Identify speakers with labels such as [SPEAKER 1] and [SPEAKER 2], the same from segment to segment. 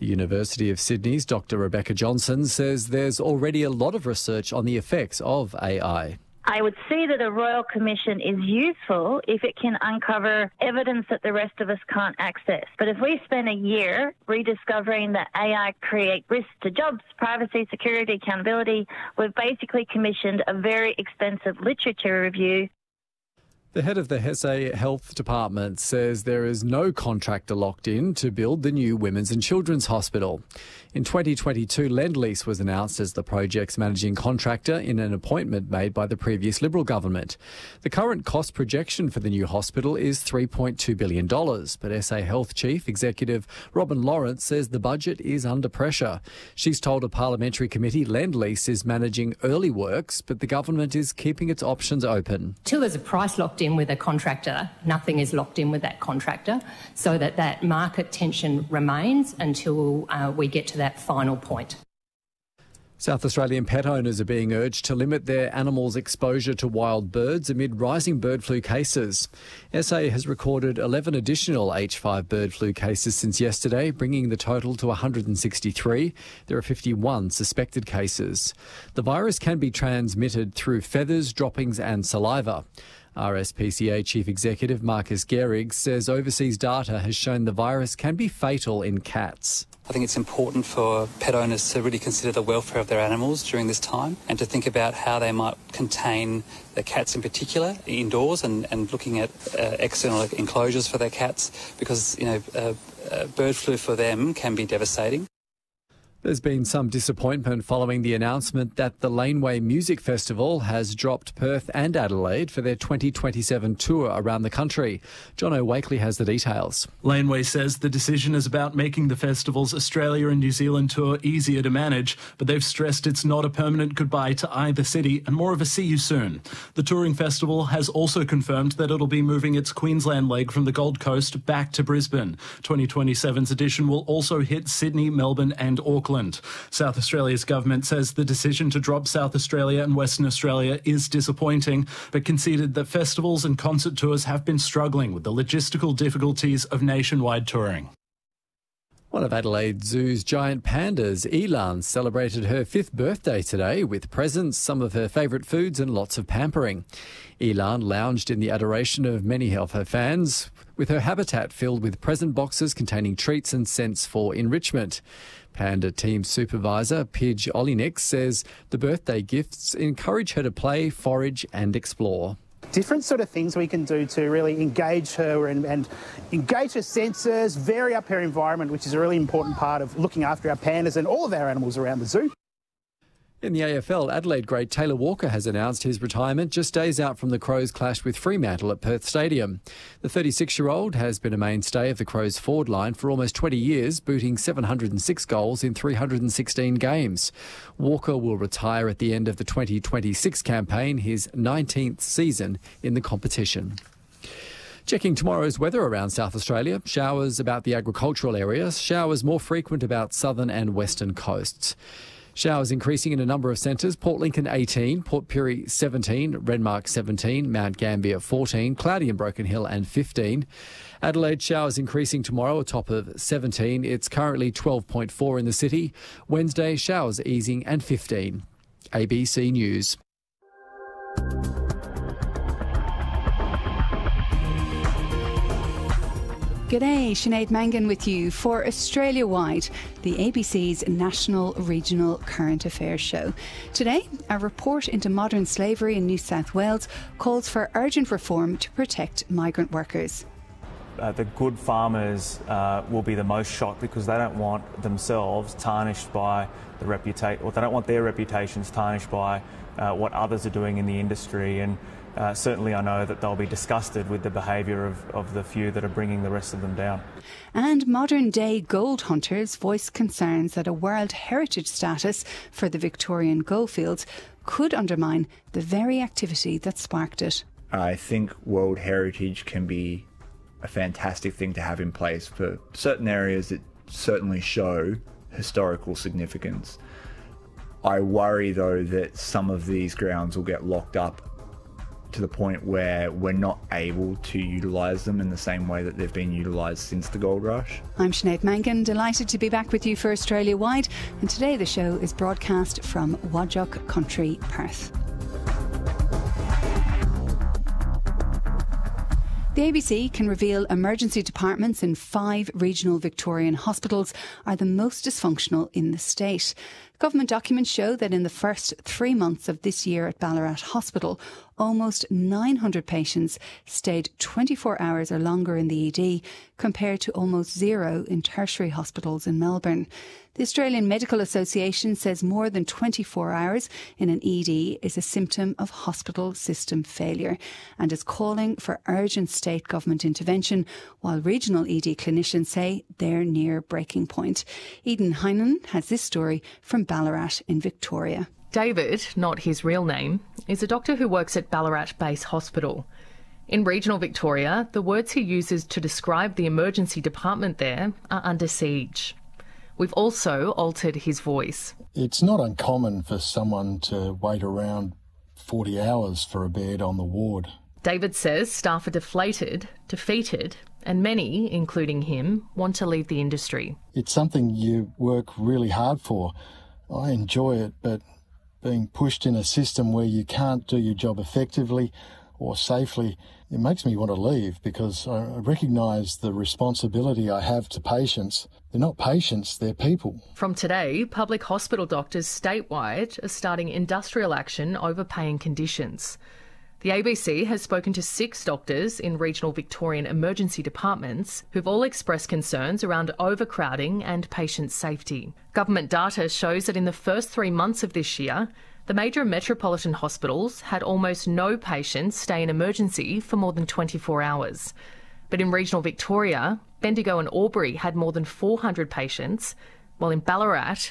[SPEAKER 1] The University of Sydney's Dr. Rebecca Johnson says there's already a lot of research on the effects of AI.
[SPEAKER 2] I would see that a Royal Commission is useful if it can uncover evidence that the rest of us can't access. But if we spend a year rediscovering that AI create risks to jobs, privacy, security, accountability, we've basically commissioned a very expensive literature review.
[SPEAKER 1] The head of the SA Health Department says there is no contractor locked in to build the new Women's and Children's Hospital. In 2022, Lendlease was announced as the project's managing contractor in an appointment made by the previous Liberal government. The current cost projection for the new hospital is $3.2 billion, but SA Health Chief Executive Robin Lawrence says the budget is under pressure. She's told a parliamentary committee Lendlease is managing early works, but the government is keeping its options open.
[SPEAKER 3] Till there's a price locked in with a contractor, nothing is locked in with that contractor, so that market tension remains until we get to that final point.
[SPEAKER 1] South Australian pet owners are being urged to limit their animals' exposure to wild birds amid rising bird flu cases. SA has recorded 11 additional H5 bird flu cases since yesterday, bringing the total to 163. There are 51 suspected cases. The virus can be transmitted through feathers, droppings and saliva. RSPCA Chief Executive Marcus Gehrig says overseas data has shown the virus can be fatal in cats.
[SPEAKER 4] I think it's important for pet owners to really consider the welfare of their animals during this time and to think about how they might contain their cats in particular indoors and looking at external enclosures for their cats because, bird flu for them can be devastating.
[SPEAKER 1] There's been some disappointment following the announcement that the Laneway Music Festival has dropped Perth and Adelaide for their 2027 tour around the country. Jono Wakely has the details.
[SPEAKER 5] Laneway says the decision is about making the festival's Australia and New Zealand tour easier to manage, but they've stressed it's not a permanent goodbye to either city and more of a see you soon. The touring festival has also confirmed that it'll be moving its Queensland leg from the Gold Coast back to Brisbane. 2027's edition will also hit Sydney, Melbourne and Auckland. South Australia's government says the decision to drop South Australia and Western Australia is disappointing, but conceded that festivals and concert tours have been struggling with the logistical difficulties of nationwide touring.
[SPEAKER 1] One of Adelaide Zoo's giant pandas, Elan, celebrated her 5th birthday today with presents, some of her favourite foods and lots of pampering. Elan lounged in the adoration of many of her fans, with her habitat filled with present boxes containing treats and scents for enrichment. Panda team supervisor Pidge Olinik says the birthday gifts encourage her to play, forage and explore.
[SPEAKER 6] Different sort of things we can do to really engage her and engage her senses, vary up her environment, which is a really important part of looking after our pandas and all of our animals around the zoo.
[SPEAKER 1] In the AFL, Adelaide great Taylor Walker has announced his retirement just days out from the Crows' clash with Fremantle at Perth Stadium. The 36-year-old has been a mainstay of the Crows' forward line for almost 20 years, booting 706 goals in 316 games. Walker will retire at the end of the 2026 campaign, his 19th season in the competition. Checking tomorrow's weather around South Australia. Showers about the agricultural areas. Showers more frequent about southern and western coasts. Showers increasing in a number of centres. Port Lincoln 18, Port Pirie 17, Renmark 17, Mount Gambier 14, cloudy in Broken Hill and 15. Adelaide showers increasing tomorrow, a top of 17. It's currently 12.4 in the city. Wednesday showers easing and 15. ABC News.
[SPEAKER 7] G'day, Sinead Mangan with you for Australia-wide, the ABC's National Regional Current Affairs show. Today, a report into modern slavery in New South Wales calls for urgent reform to protect migrant workers.
[SPEAKER 8] The good farmers will be the most shocked because they don't want themselves tarnished by the reputation, or they don't want their reputations tarnished by what others are doing in the industry. And certainly I know that they'll be disgusted with the behaviour of the few that are bringing the rest of them down.
[SPEAKER 7] And modern-day gold hunters voice concerns that a World Heritage status for the Victorian goldfields could undermine the very activity that sparked it.
[SPEAKER 9] I think World Heritage can be a fantastic thing to have in place for certain areas that certainly show historical significance. I worry, though, that some of these grounds will get locked up to the point where we're not able to utilise them in the same way that they've been utilised since the gold rush.
[SPEAKER 7] I'm Sinead Mangan, delighted to be back with you for Australia Wide, and today the show is broadcast from Wadjock Country, Perth. The ABC can reveal emergency departments in 5 regional Victorian hospitals are the most dysfunctional in the state. Government documents show that in the first 3 months of this year at Ballarat Hospital, almost 900 patients stayed 24 hours or longer in the ED, compared to almost 0 in tertiary hospitals in Melbourne. The Australian Medical Association says more than 24 hours in an ED is a symptom of hospital system failure and is calling for urgent state government intervention, while regional ED clinicians say they're near breaking point. Eden Heinen has this story from Ballarat in Victoria.
[SPEAKER 10] David, not his real name, is a doctor who works at Ballarat Base Hospital. In regional Victoria, the words he uses to describe the emergency department there are under siege. We've also altered his voice.
[SPEAKER 11] It's not uncommon for someone to wait around 40 hours for a bed on the ward.
[SPEAKER 10] David says staff are deflated, defeated, and many, including him, want to leave the industry.
[SPEAKER 11] It's something you work really hard for. I enjoy it, but being pushed in a system where you can't do your job effectively or safely, it makes me want to leave, because I recognise the responsibility I have to patients. They're not patients, they're people.
[SPEAKER 10] From today, public hospital doctors statewide are starting industrial action over paying conditions. The ABC has spoken to 6 doctors in regional Victorian emergency departments who've all expressed concerns around overcrowding and patient safety. Government data shows that in the first 3 months of this year, the major metropolitan hospitals had almost no patients stay in emergency for more than 24 hours. But in regional Victoria, Bendigo and Albury had more than 400 patients, while in Ballarat,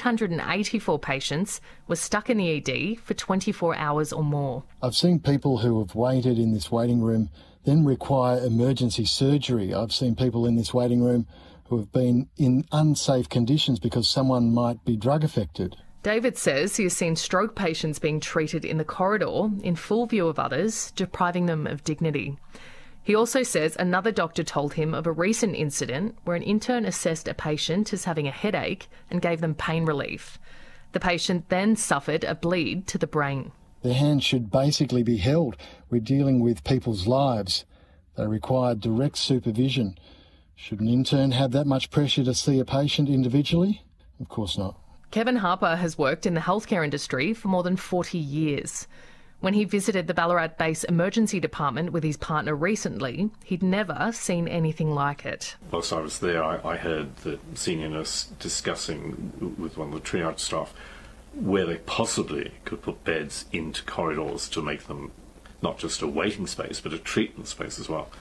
[SPEAKER 10] 884 patients were stuck in the ED for 24 hours or more.
[SPEAKER 11] I've seen people who have waited in this waiting room then require emergency surgery. I've seen people in this waiting room who have been in unsafe conditions because someone might be drug affected.
[SPEAKER 10] David says he has seen stroke patients being treated in the corridor in full view of others, depriving them of dignity. He also says another doctor told him of a recent incident where an intern assessed a patient as having a headache and gave them pain relief. The patient then suffered a bleed to the brain.
[SPEAKER 11] Their hands should basically be held. We're dealing with people's lives. They require direct supervision. Should an intern have that much pressure to see a patient individually? Of course not.
[SPEAKER 10] Kevin Harper has worked in the healthcare industry for more than 40 years. When he visited the Ballarat Base Emergency Department with his partner recently, he'd never seen anything like it.
[SPEAKER 12] Whilst I was there, I heard the senior nurse discussing with one of the triage staff where they possibly could put beds into corridors to make them not just a waiting space, but a treatment space as well.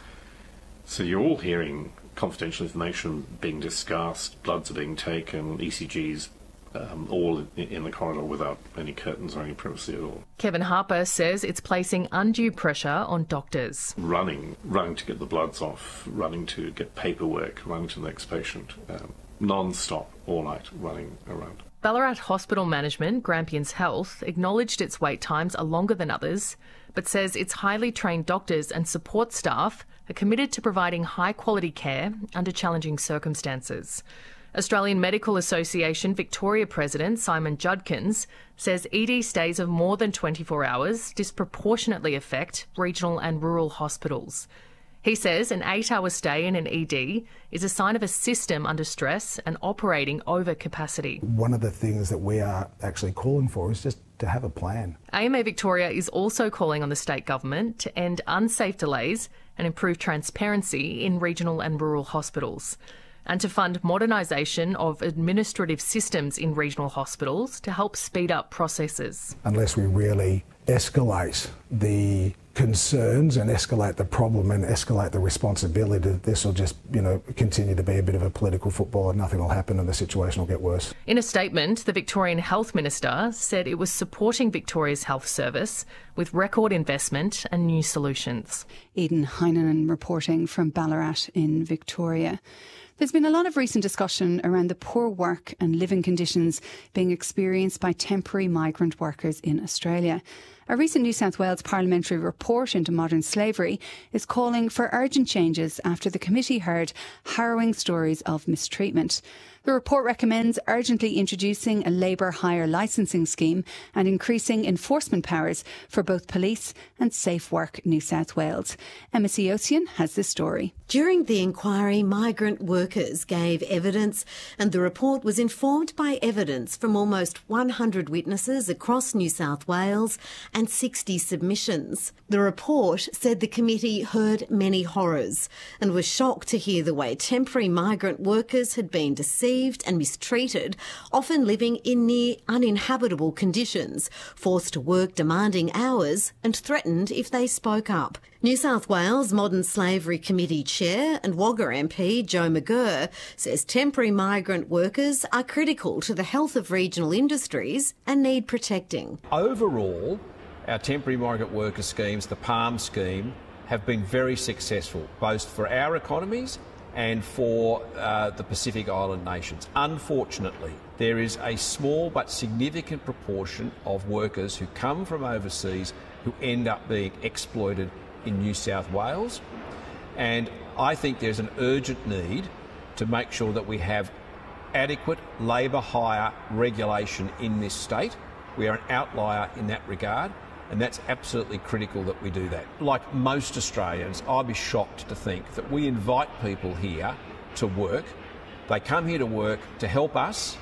[SPEAKER 12] So you're all hearing confidential information being discussed, bloods are being taken, ECGs, all in the corridor without any curtains or any privacy at all.
[SPEAKER 10] Kevin Harper says it's placing undue pressure on doctors.
[SPEAKER 12] Running to get the bloods off, running to get paperwork, running to the next patient, non-stop, all night, running around.
[SPEAKER 10] Ballarat Hospital Management, Grampians Health, acknowledged its wait times are longer than others, but says its highly trained doctors and support staff are committed to providing high-quality care under challenging circumstances. Australian Medical Association Victoria President Simon Judkins says ED stays of more than 24 hours disproportionately affect regional and rural hospitals. He says an 8-hour stay in an ED is a sign of a system under stress and operating over capacity.
[SPEAKER 13] One of the things that we are actually calling for is just to have a plan.
[SPEAKER 10] AMA Victoria is also calling on the state government to end unsafe delays and improve transparency in regional and rural hospitals, and to fund modernisation of administrative systems in regional hospitals to help speed up processes.
[SPEAKER 13] Unless we really escalate the concerns and escalate the problem and escalate the responsibility, this will just, continue to be a bit of a political football and nothing will happen and the situation will get worse.
[SPEAKER 10] In a statement, the Victorian Health Minister said it was supporting Victoria's health service with record investment and new solutions.
[SPEAKER 7] Eden Heinen reporting from Ballarat in Victoria. There's been a lot of recent discussion around the poor work and living conditions being experienced by temporary migrant workers in Australia. A recent New South Wales parliamentary report into modern slavery is calling for urgent changes after the committee heard harrowing stories of mistreatment. The report recommends urgently introducing a labour hire licensing scheme and increasing enforcement powers for both police and Safe Work New South Wales. Emma Siosian has this story.
[SPEAKER 14] During the inquiry, migrant workers gave evidence, and the report was informed by evidence from almost 100 witnesses across New South Wales and 60 submissions. The report said the committee heard many horrors and was shocked to hear the way temporary migrant workers had been deceived and mistreated, often living in near uninhabitable conditions, forced to work demanding hours and threatened if they spoke up. New South Wales Modern Slavery Committee Chair and Wagga MP Joe McGurr says temporary migrant workers are critical to the health of regional industries and need protecting.
[SPEAKER 15] Overall, our temporary migrant worker schemes, the PALM scheme, have been very successful, both for our economies and for the Pacific Island nations. Unfortunately, there is a small but significant proportion of workers who come from overseas who end up being exploited in New South Wales, and I think there's an urgent need to make sure that we have adequate labour hire regulation in this state. We are an outlier in that regard, and that's absolutely critical that we do that. Like most Australians, I'd be shocked to think that we invite people here to work. They come here to work to help us,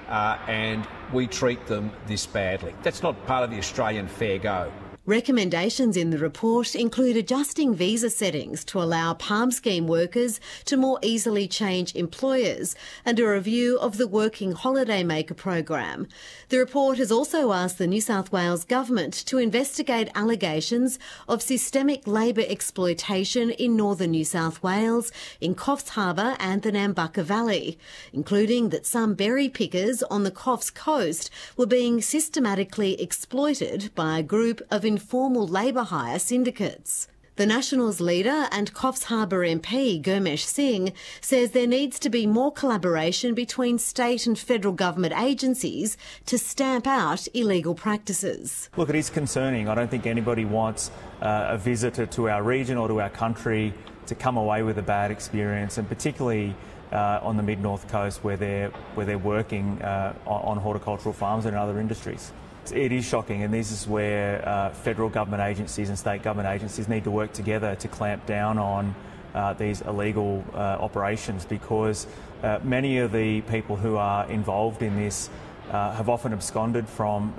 [SPEAKER 15] and we treat them this badly. That's not part of the Australian fair go.
[SPEAKER 14] Recommendations in the report include adjusting visa settings to allow PALM scheme workers to more easily change employers and a review of the Working Holiday Maker program. The report has also asked the New South Wales government to investigate allegations of systemic labour exploitation in northern New South Wales, in Coffs Harbour and the Nambucca Valley, including that some berry pickers on the Coffs coast were being systematically exploited by a group of informal labour hire syndicates. The Nationals leader and Coffs Harbour MP Gurmesh Singh says there needs to be more collaboration between state and federal government agencies to stamp out illegal practices.
[SPEAKER 8] Look, it is concerning. I don't think anybody wants a visitor to our region or to our country to come away with a bad experience, and particularly on the mid-north coast where they're working on horticultural farms and other industries. It is shocking, and this is where federal government agencies and state government agencies need to work together to clamp down on these illegal operations, because many of the people who are involved in this have often absconded from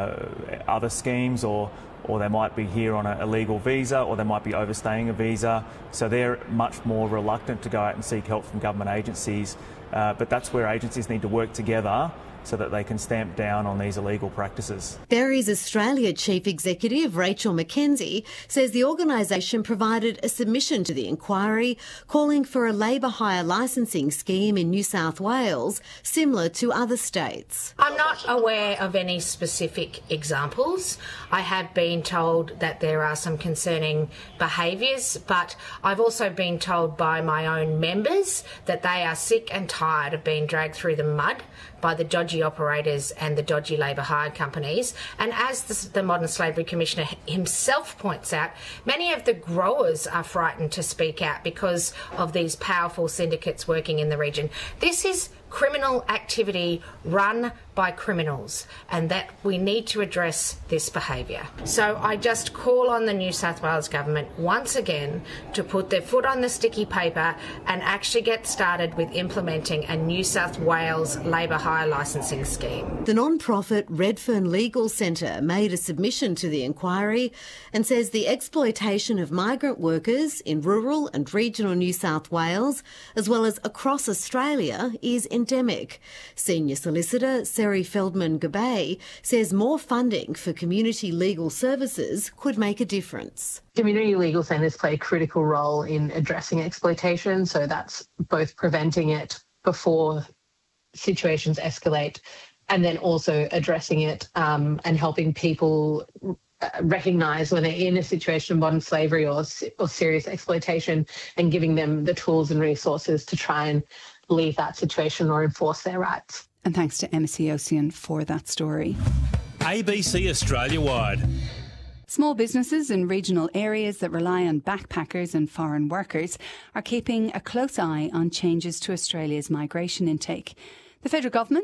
[SPEAKER 8] other schemes, or they might be here on an illegal visa, or they might be overstaying a visa, so they're much more reluctant to go out and seek help from government agencies. But that's where agencies need to work together so that they can stamp down on these illegal practices.
[SPEAKER 14] Berries Australia Chief Executive Rachel McKenzie says the organisation provided a submission to the inquiry calling for a labour hire licensing scheme in New South Wales similar to other states.
[SPEAKER 16] I'm not aware of any specific examples. I have been told that there are some concerning behaviours, but I've also been told by my own members that they are sick and tired of being dragged through the mud by the dodgy operators and the dodgy labour hire companies. And as the Modern Slavery Commissioner himself points out, many of the growers are frightened to speak out because of these powerful syndicates working in the region. This is criminal activity run by criminals, and that we need to address this behaviour. So I just call on the New South Wales government once again to put their foot on the sticky paper and actually get started with implementing a New South Wales labour hire licensing scheme.
[SPEAKER 14] The non-profit Redfern Legal Centre made a submission to the inquiry and says the exploitation of migrant workers in rural and regional New South Wales, as well as across Australia, is endemic. Senior Solicitor Seri Feldman-Gabay says more funding for community legal services could make a difference.
[SPEAKER 17] Community legal centres play a critical role in addressing exploitation, so that's both preventing it before situations escalate and then also addressing it and helping people recognise when they're in a situation of modern slavery or serious exploitation, and giving them the tools and resources to try and leave that situation or enforce their rights.
[SPEAKER 7] And thanks to Emma Ocean for that story.
[SPEAKER 18] ABC Australia-wide.
[SPEAKER 7] Small businesses in regional areas that rely on backpackers and foreign workers are keeping a close eye on changes to Australia's migration intake. The federal government